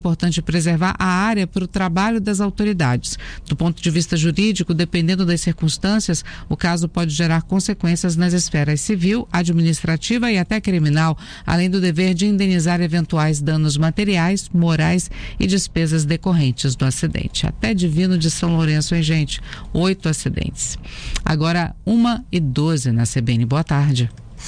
Importante preservar a área para o trabalho das autoridades. Do ponto de vista jurídico, dependendo das circunstâncias, o caso pode gerar consequências nas esferas civil, administrativa e até criminal, além do dever de indenizar eventuais danos materiais, morais e despesas decorrentes do acidente. Até Divino de São Lourenço, hein, gente? 8 acidentes. Agora, 1h12 na CBN. Boa tarde.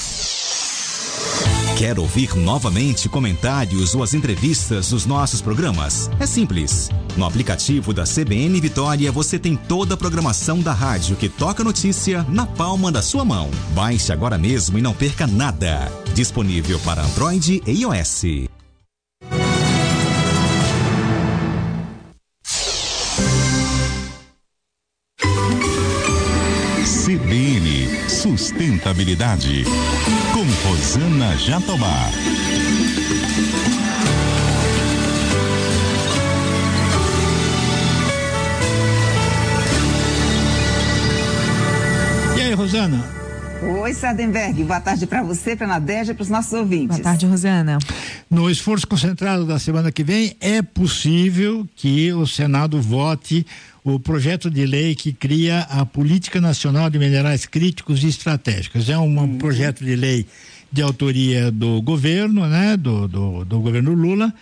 Quer ouvir novamente comentários ou as entrevistas dos nossos programas? É simples. No aplicativo da CBN Vitória você tem toda a programação da rádio que toca notícia na palma da sua mão. Baixe agora mesmo e não perca nada. Disponível para Android e iOS. CBN Sustentabilidade, com Rosana Jatobá. E aí, Rosana? Oi, Sardenberg. Boa tarde para você, para a Nadege e para os nossos ouvintes. Boa tarde, Rosana. No esforço concentrado da semana que vem, é possível que o Senado vote o projeto de lei que cria a Política Nacional de Minerais Críticos e Estratégicos. É um projeto de lei de autoria do governo, né, do governo Lula,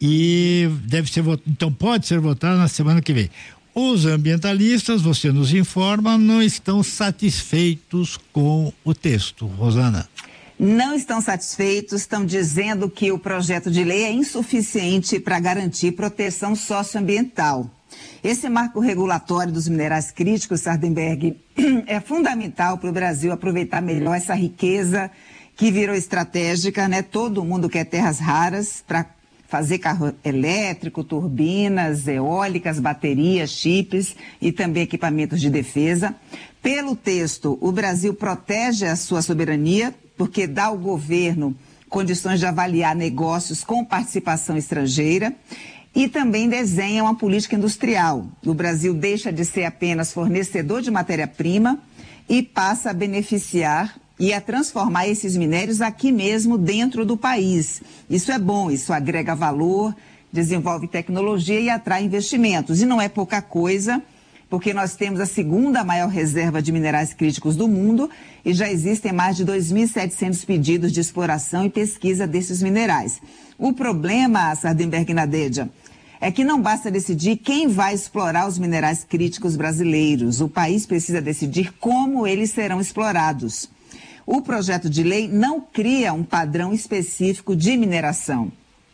e deve ser então pode ser votado na semana que vem. Os ambientalistas, você nos informa, não estão satisfeitos com o texto, Rosana. Não estão satisfeitos, estão dizendo que o projeto de lei é insuficiente para garantir proteção socioambiental. Esse marco regulatório dos minerais críticos, Sardenberg, é fundamental para o Brasil aproveitar melhor essa riqueza que virou estratégica, né? Todo mundo quer terras raras para fazer carro elétrico, turbinas, eólicas, baterias, chips e também equipamentos de defesa. Pelo texto, o Brasil protege a sua soberania, porque dá ao governo condições de avaliar negócios com participação estrangeira. E também desenha uma política industrial. O Brasil deixa de ser apenas fornecedor de matéria-prima e passa a beneficiar e a transformar esses minérios aqui mesmo dentro do país. Isso é bom, isso agrega valor, desenvolve tecnologia e atrai investimentos. E não é pouca coisa, porque nós temos a segunda maior reserva de minerais críticos do mundo e já existem mais de 2.700 pedidos de exploração e pesquisa desses minerais. O problema, Sardenberg e Nadege, é que não basta decidir quem vai explorar os minerais críticos brasileiros. O país precisa decidir como eles serão explorados. O projeto de lei não cria um padrão específico de mineração.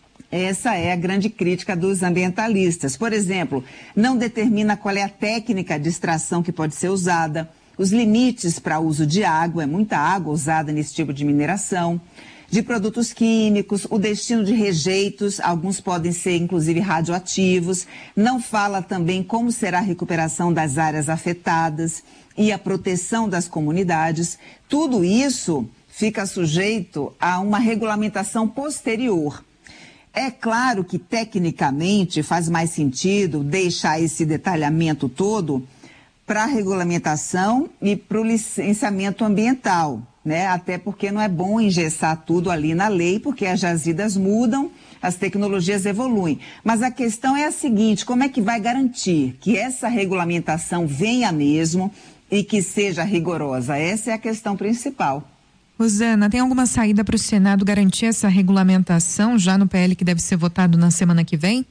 Essa é a grande crítica dos ambientalistas. Por exemplo, não determina qual é a técnica de extração que pode ser usada, os limites para uso de água, é muita água usada nesse tipo de mineração, de produtos químicos, o destino de rejeitos, alguns podem ser inclusive radioativos, não fala também como será a recuperação das áreas afetadas e a proteção das comunidades. Tudo isso fica sujeito a uma regulamentação posterior. É claro que tecnicamente faz mais sentido deixar esse detalhamento todo para a regulamentação e para o licenciamento ambiental, né? Até porque não é bom engessar tudo ali na lei, porque as jazidas mudam, as tecnologias evoluem. Mas a questão é a seguinte: como é que vai garantir que essa regulamentação venha mesmo e que seja rigorosa? Essa é a questão principal. Rosana, tem alguma saída para o Senado garantir essa regulamentação já no PL que deve ser votado na semana que vem?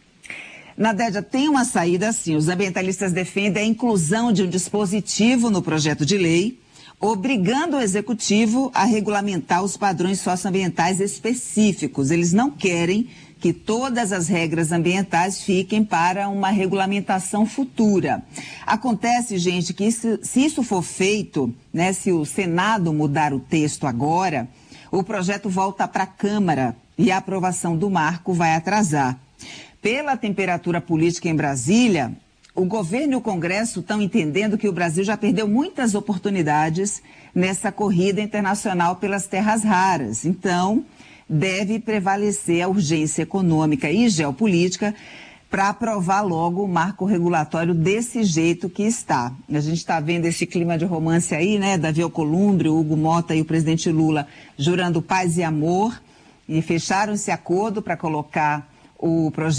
Nadege, tem uma saída sim. Os ambientalistas defendem a inclusão de um dispositivo no projeto de lei, obrigando o executivo a regulamentar os padrões socioambientais específicos. Eles não querem que todas as regras ambientais fiquem para uma regulamentação futura. Acontece, gente, que se isso for feito, né, se o Senado mudar o texto agora, o projeto volta para a Câmara e a aprovação do marco vai atrasar. Pela temperatura política em Brasília, o governo e o Congresso estão entendendo que o Brasil já perdeu muitas oportunidades nessa corrida internacional pelas terras raras. Então, deve prevalecer a urgência econômica e geopolítica para aprovar logo o marco regulatório desse jeito que está. A gente está vendo esse clima de romance aí, né? Davi Alcolumbre, o Hugo Mota e o presidente Lula jurando paz e amor, e fecharam esse acordo para colocar o projeto